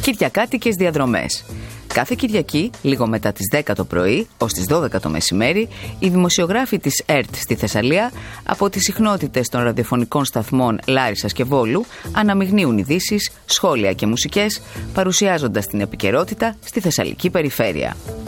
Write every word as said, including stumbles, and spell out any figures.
Κυριακάτικες διαδρομές. Κάθε Κυριακή, λίγο μετά τις δέκα το πρωί ως τις δώδεκα το μεσημέρι, οι δημοσιογράφοι της ΕΡΤ στη Θεσσαλία από τις συχνότητες των ραδιοφωνικών σταθμών Λάρισσας και Βόλου αναμειγνύουν ειδήσεις, σχόλια και μουσικές, παρουσιάζοντας την επικαιρότητα στη Θεσσαλική περιφέρεια.